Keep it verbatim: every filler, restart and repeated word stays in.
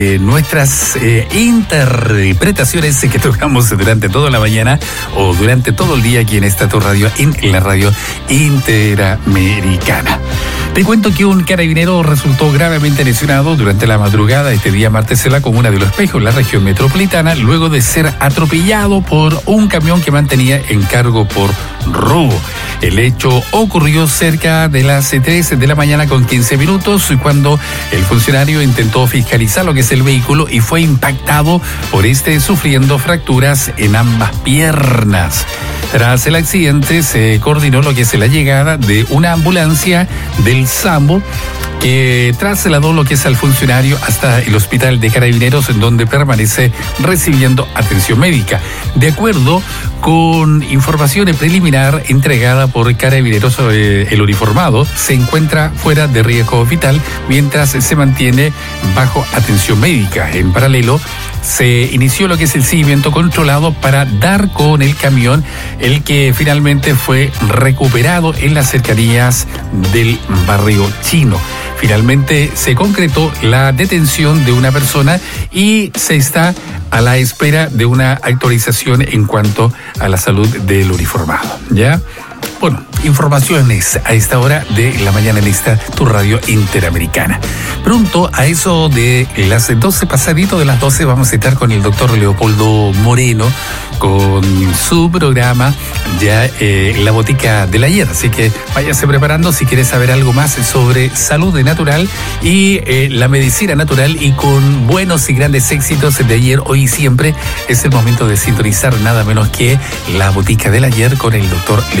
Eh, nuestras eh, interpretaciones que tocamos durante toda la mañana o durante todo el día aquí en esta tu radio, en la radio Interamericana. Te cuento que un carabinero resultó gravemente lesionado durante la madrugada de este día martes en la comuna de Los Espejos, en la región metropolitana, luego de ser atropellado por un camión que mantenía en cargo por robo. El hecho ocurrió cerca de las tres de la mañana con quince minutos, cuando el funcionario intentó fiscalizar lo que es el vehículo y fue impactado por este, sufriendo fracturas en ambas piernas. Tras el accidente se coordinó lo que es la llegada de una ambulancia del SAMU que trasladó lo que es al funcionario hasta el hospital de Carabineros, en donde permanece recibiendo atención médica. De acuerdo con información preliminar entregada por Carabineros, eh, el uniformado se encuentra fuera de riesgo vital mientras se mantiene bajo atención médica. En paralelo, se inició lo que es el seguimiento controlado para dar con el camión, el que finalmente fue recuperado en las cercanías del barrio chino. Finalmente se concretó la detención de una persona y se está a la espera de una actualización en cuanto a la salud del uniformado, ¿ya? Bueno, informaciones a esta hora de la mañana en esta tu radio Interamericana. Pronto, a eso de las doce, pasadito de las doce, vamos a estar con el doctor Leopoldo Moreno con su programa ya eh, La Botica del Ayer. Así que váyase preparando si quieres saber algo más sobre salud natural y eh, la medicina natural, y con buenos y grandes éxitos de ayer, hoy y siempre. Es el momento de sintonizar nada menos que La Botica del Ayer con el doctor Leopoldo